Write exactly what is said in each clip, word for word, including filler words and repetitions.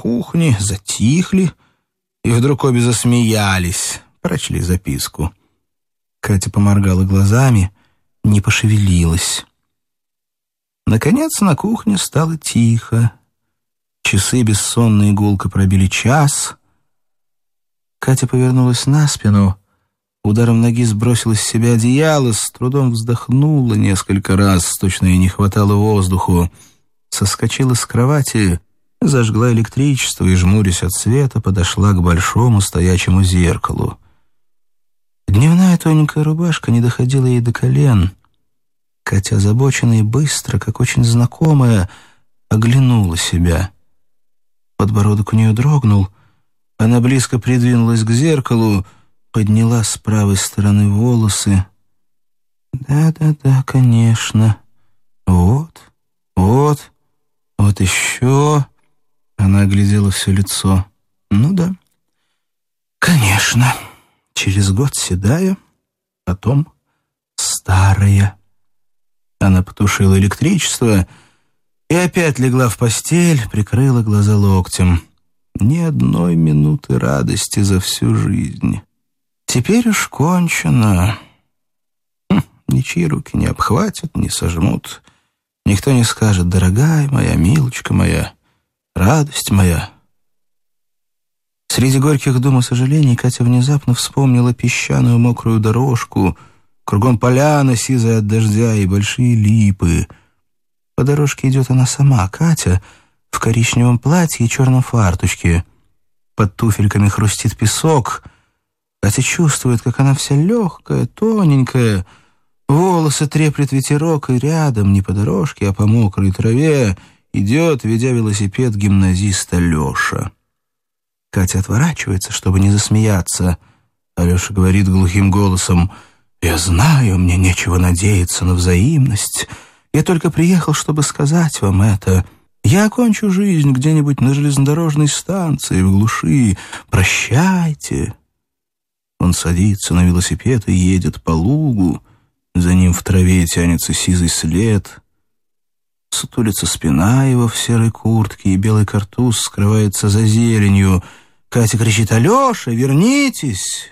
кухне, затихли и вдруг обе засмеялись, прочли записку. Катя поморгала глазами, не пошевелилась. Наконец на кухне стало тихо. Часы бессонной гулко пробили час. Катя повернулась на спину, ударом ноги сбросила с себя одеяло, с трудом вздохнула несколько раз, точно ей не хватало воздуху, соскочила с кровати, зажгла электричество и, жмурясь от света, подошла к большому стоячему зеркалу. Дневная тоненькая рубашка не доходила ей до колен. Катя, озабоченная и быстро, как очень знакомая, оглянула себя. Подбородок у нее дрогнул, она близко придвинулась к зеркалу, подняла с правой стороны волосы. Да-да-да, конечно. Вот, вот, вот еще. Она оглядела все лицо. Ну да, конечно. Через год седая, потом старая. Она потушила электричество и опять легла в постель, прикрыла глаза локтем. Ни одной минуты радости за всю жизнь. Теперь уж кончено. Хм, ничьи руки не обхватят, не сожмут. Никто не скажет: «Дорогая моя, милочка моя, радость моя». Среди горьких дум и сожалений Катя внезапно вспомнила песчаную мокрую дорожку, кругом поляна, сизая от дождя, и большие липы. По дорожке идет она сама, Катя, в коричневом платье и черном фарточке. Под туфельками хрустит песок. Катя чувствует, как она вся легкая, тоненькая. Волосы треплет ветерок, и рядом, не по дорожке, а по мокрой траве, идет, ведя велосипед, гимназист Алеша. Катя отворачивается, чтобы не засмеяться. Алеша говорит глухим голосом: «Я знаю, мне нечего надеяться на взаимность. Я только приехал, чтобы сказать вам это. Я окончу жизнь где-нибудь на железнодорожной станции в глуши. Прощайте». Он садится на велосипед и едет по лугу. За ним в траве тянется сизый след. Сутулится спина его в серой куртке, и белый картуз скрывается за зеленью. Катя кричит: «Алеша, вернитесь!»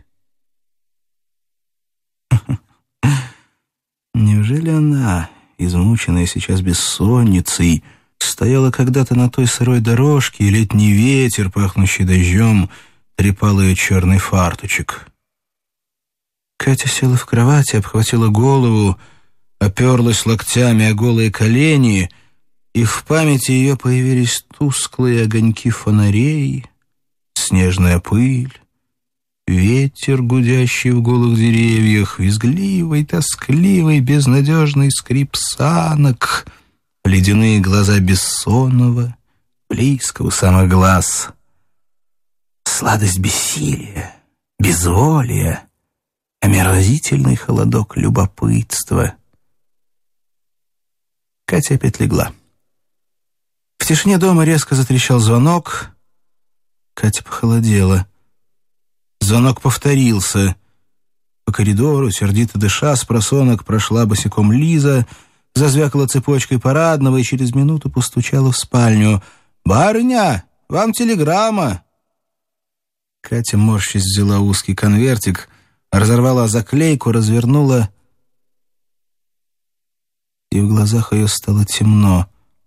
Неужели она, измученная сейчас бессонницей, стояла когда-то на той сырой дорожке, и летний ветер, пахнущий дождем, трепал ее черный фарточек? Катя села в кровати, обхватила голову, оперлась локтями о голые колени, и в памяти ее появились тусклые огоньки фонарей, снежная пыль, ветер, гудящий в голых деревьях, визгливый, тоскливый, безнадежный скрип санок, ледяные глаза Бессонова, близко у самых глаз. Сладость бессилия, безволия, омерзительный холодок любопытства. Катя опять легла. В тишине дома резко затрещал звонок. Катя похолодела. Звонок повторился. По коридору, сердито дыша, с просонок прошла босиком Лиза, зазвякала цепочкой парадного и через минуту постучала в спальню. «Барыня, вам телеграмма!» Катя, морщись, взяла узкий конвертик, разорвала заклейку, развернула, и в глазах ее стало темно.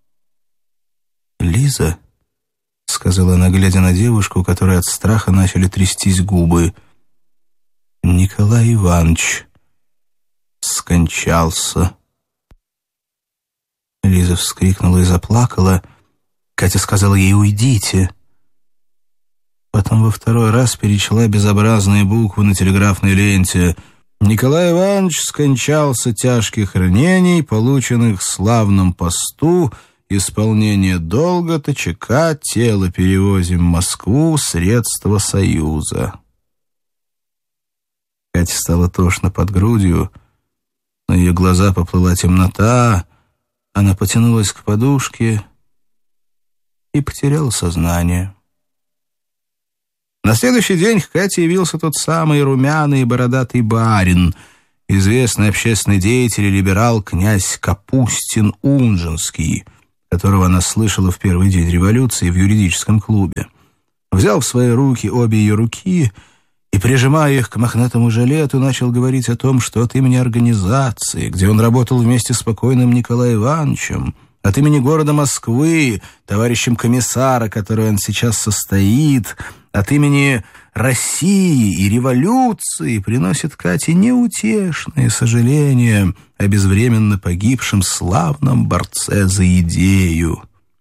«Лиза?» — сказала она, глядя на девушку, у которой от страха начали трястись губы. «Николай Иванович скончался». Лиза вскрикнула и заплакала. Катя сказала ей: «Уйдите». Потом во второй раз перечла безобразные буквы на телеграфной ленте. «Николай Иванович скончался тяжких ранений, полученных в славном посту. Исполнение долга ТЧК, тело перевозим в Москву, средства Союза». Кате стало тошно под грудью, на ее глаза поплыла темнота, она потянулась к подушке и потеряла сознание. На следующий день к Кате явился тот самый румяный и бородатый барин, известный общественный деятель и либерал князь Капустин-Унжинский. которого она слышала в первый день революции в юридическом клубе. Взял в свои руки обе ее руки и, прижимая их к мохнатому жилету, начал говорить о том, что от имени организации, где он работал вместе с покойным Николаем Ивановичем, от имени города Москвы, товарищем комиссара, который он сейчас состоит, от имени России и революции приносит Кате неутешные сожаления о безвременно погибшем славном борце за идею.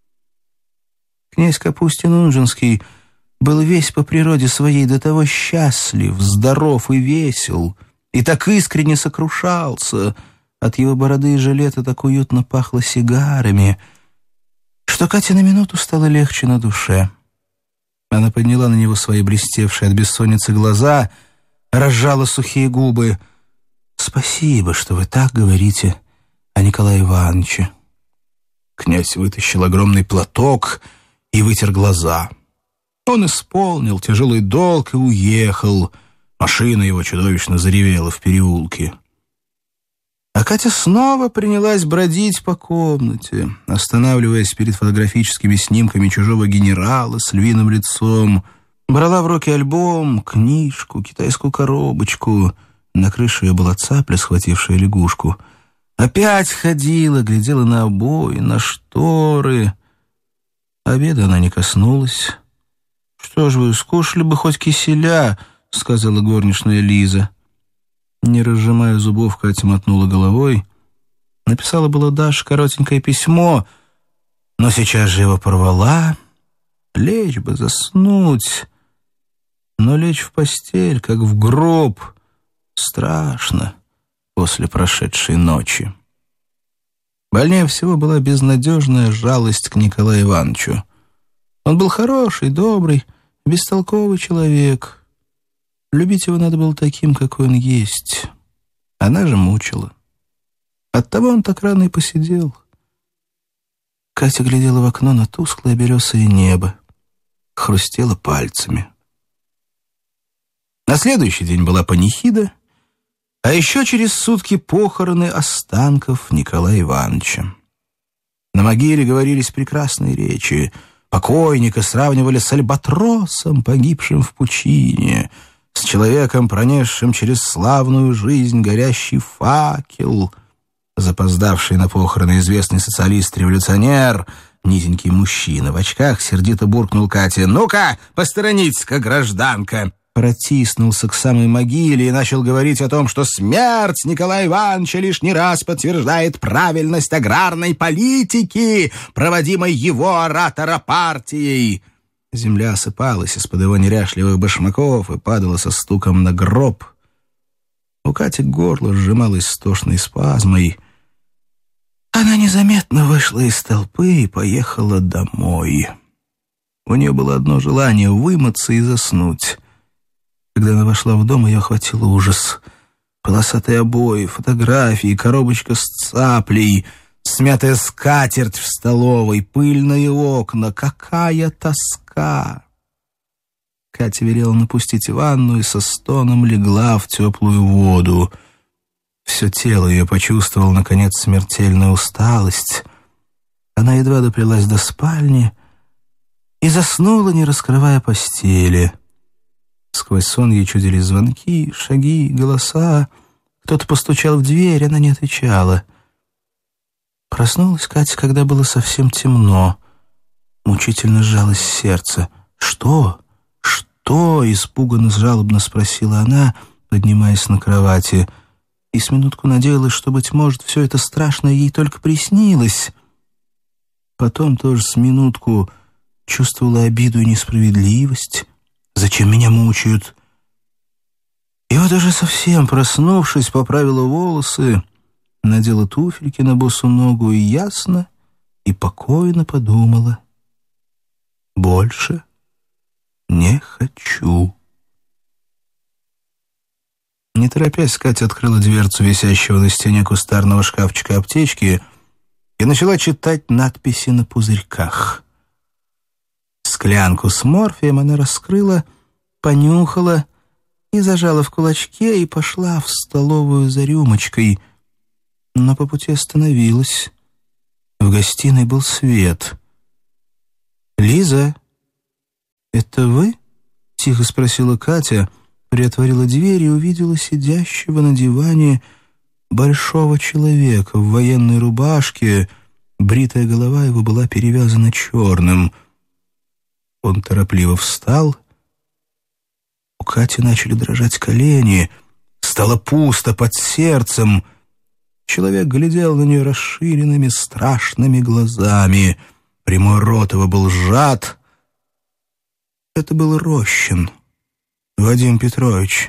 Князь Капустин-Унжинский был весь по природе своей до того счастлив, здоров и весел, и так искренне сокрушался. От его бороды и жилета так уютно пахло сигарами, что Кате на минуту стало легче на душе. Она подняла на него свои блестевшие от бессонницы глаза, разжала сухие губы. «Спасибо, что вы так говорите о Николае Ивановиче». Князь вытащил огромный платок и вытер глаза. Он исполнил тяжелый долг и уехал. Машина его чудовищно заревела в переулке. А Катя снова принялась бродить по комнате, останавливаясь перед фотографическими снимками чужого генерала с львиным лицом. Брала в руки альбом, книжку, китайскую коробочку. На крыше ее была цапля, схватившая лягушку. Опять ходила, глядела на обои, на шторы. Обеда она не коснулась. «Что ж вы, скушали бы хоть киселя», — сказала горничная Лиза. Не разжимая зубов, Катя мотнула головой. Написала было Даше коротенькое письмо, но сейчас же его порвала. Лечь бы, заснуть. Но лечь в постель, как в гроб, страшно после прошедшей ночи. Больнее всего была безнадежная жалость к Николаю Ивановичу. Он был хороший, добрый, бестолковый человек. Любить его надо было таким, какой он есть. Она же мучила. Оттого он так рано и посидел. Катя глядела в окно на тусклое белесое небо, хрустела пальцами. На следующий день была панихида, а еще через сутки похороны останков Николая Ивановича. На могиле говорились прекрасные речи. Покойника сравнивали с альбатросом, погибшим в пучине, с человеком, пронесшим через славную жизнь горящий факел. Запоздавший на похороны известный социалист-революционер, низенький мужчина в очках, сердито буркнул Кате: «Ну-ка, посторонитесь-ка, гражданка!» Протиснулся к самой могиле и начал говорить о том, что смерть Николая Ивановича лишний раз подтверждает правильность аграрной политики, проводимой его оратора партией. Земля осыпалась из-под его неряшливых башмаков и падала со стуком на гроб. У Кати горло сжималось стошной спазмой. Она незаметно вышла из толпы и поехала домой. У нее было одно желание — вымыться и заснуть. Когда она вошла в дом, ее охватил ужас. Полосатые обои, фотографии, коробочка с цаплей, смятая скатерть в столовой, пыльные окна. Какая тоска! Катя велела напустить ванну и со стоном легла в теплую воду. Все тело ее почувствовало, наконец, смертельную усталость. Она едва доплелась до спальни и заснула, не раскрывая постели. Сквозь сон ей чудились звонки, шаги, голоса. Кто-то постучал в дверь, она не отвечала. Проснулась Катя, когда было совсем темно. Мучительно сжалось сердце. «Что? Что?» — испуганно, жалобно спросила она, поднимаясь на кровати. И с минутку надеялась, что, быть может, все это страшное ей только приснилось. Потом тоже с минутку чувствовала обиду и несправедливость. Зачем меня мучают? И вот уже совсем проснувшись, поправила волосы, надела туфельки на босу ногу и ясно и покойно подумала: больше не хочу. Не торопясь, Катя открыла дверцу висящего на стене кустарного шкафчика аптечки и начала читать надписи на пузырьках. Склянку с морфием она раскрыла, понюхала и зажала в кулачке и пошла в столовую за рюмочкой, но по пути остановилась. В гостиной был свет. «Лиза, это вы?» — тихо спросила Катя, приотворила дверь и увидела сидящего на диване большого человека в военной рубашке. Бритая голова его была перевязана черным. Он торопливо встал. У Кати начали дрожать колени. Стало пусто под сердцем. Человек глядел на нее расширенными страшными глазами. Прямой рот его был сжат. Это был Рощин, Вадим Петрович.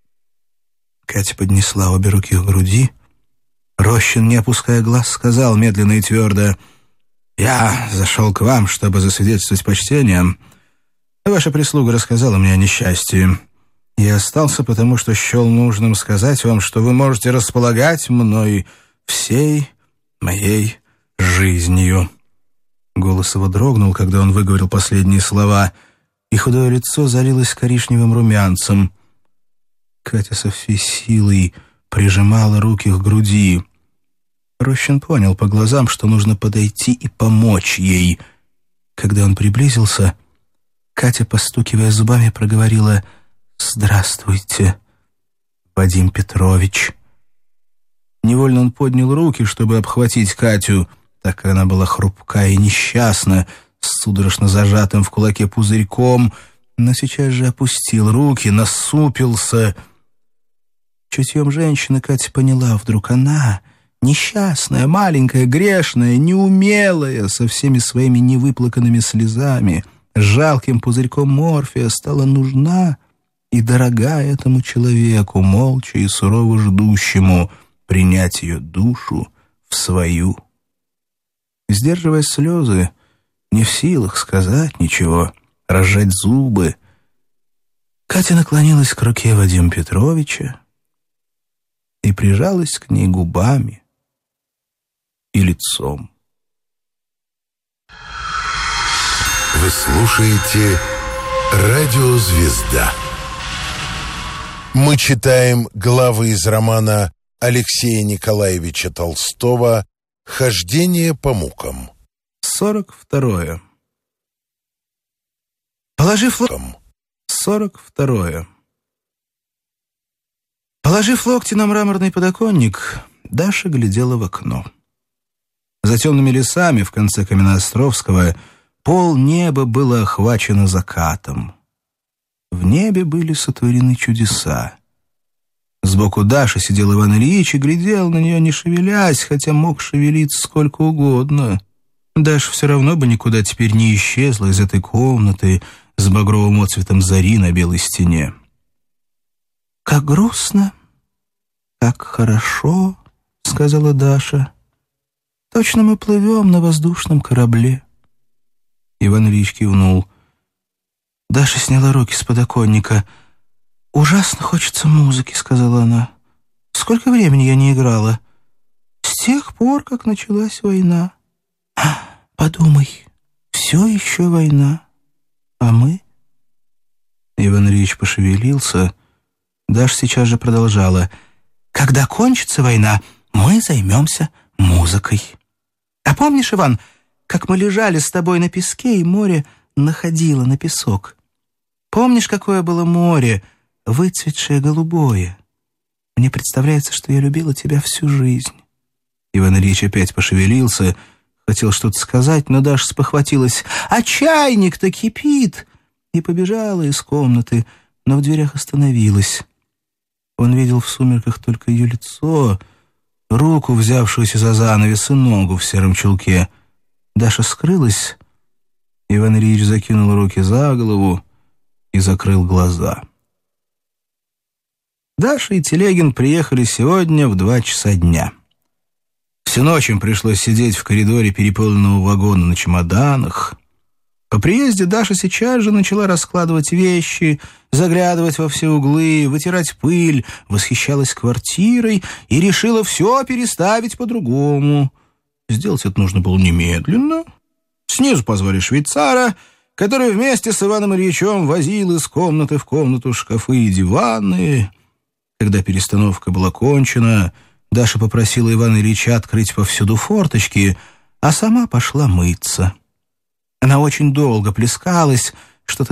Катя поднесла обе руки к груди. Рощин, не опуская глаз, сказал медленно и твердо: «Я зашел к вам, чтобы засвидетельствовать почтение. Ваша прислуга рассказала мне о несчастье. Я остался, потому что счел нужным сказать вам, что вы можете располагать мной всей моей жизнью». Голос его дрогнул, когда он выговорил последние слова, и худое лицо залилось коричневым румянцем. Катя со всей силой прижимала руки к груди. Рощин понял по глазам, что нужно подойти и помочь ей. Когда он приблизился, Катя, постукивая зубами, проговорила: «Здравствуйте, Вадим Петрович». Невольно он поднял руки, чтобы обхватить Катю, так как она была хрупка и несчастна, с судорожно зажатым в кулаке пузырьком, но сейчас же опустил руки, насупился. Чутьем женщины Катя поняла вдруг: она, несчастная, маленькая, грешная, неумелая, со всеми своими невыплаканными слезами, с жалким пузырьком морфия, стала нужна и дорога этому человеку, молча и сурово ждущему принять ее душу в свою. Сдерживая слезы, не в силах сказать ничего, разжать зубы, Катя наклонилась к руке Вадима Петровича и прижалась к ней губами и лицом. Вы слушаете «Радио Звезда». Мы читаем главы из романа Алексея Николаевича Толстого «Хождение по мукам». Сорок второе. Положив локти... Сорок второе. Положив локти на мраморный подоконник, Даша глядела в окно. За темными лесами в конце Каменноостровского пол неба было охвачено закатом. В небе были сотворены чудеса. Сбоку Даши сидел Иван Ильич и глядел на нее, не шевелясь, хотя мог шевелиться сколько угодно. Даша все равно бы никуда теперь не исчезла из этой комнаты с багровым отцветом зари на белой стене. «Как грустно, как хорошо», — сказала Даша. «Точно мы плывем на воздушном корабле». Иван Ильич кивнул. Даша сняла руки с подоконника. «Ужасно хочется музыки», — сказала она. «Сколько времени я не играла? С тех пор, как началась война». «Подумай, все еще война. А мы?» Иван Ильич пошевелился. Даша сейчас же продолжала. «Когда кончится война, мы займемся музыкой. А помнишь, Иван, как мы лежали с тобой на песке, и море находило на песок? Помнишь, какое было море, выцветшее голубое? Мне представляется, что я любила тебя всю жизнь». Иван Ильич опять пошевелился, хотел что-то сказать, но Даша спохватилась. «А чайник-то кипит!» И побежала из комнаты, но в дверях остановилась. Он видел в сумерках только ее лицо, руку, взявшуюся за занавес, и ногу в сером чулке. Даша скрылась. Иван Ильич закинул руки за голову и закрыл глаза. Даша и Телегин приехали сегодня в два часа дня. Всю ночь им пришлось сидеть в коридоре переполненного вагона на чемоданах. По приезде Даша сейчас же начала раскладывать вещи, заглядывать во все углы, вытирать пыль, восхищалась квартирой и решила все переставить по-другому. Сделать это нужно было немедленно. Снизу позвали швейцара, который вместе с Иваном Ильичем возил из комнаты в комнату шкафы и диваны. Когда перестановка была кончена, Даша попросила Ивана Ильича открыть повсюду форточки, а сама пошла мыться. Она очень долго плескалась, что-то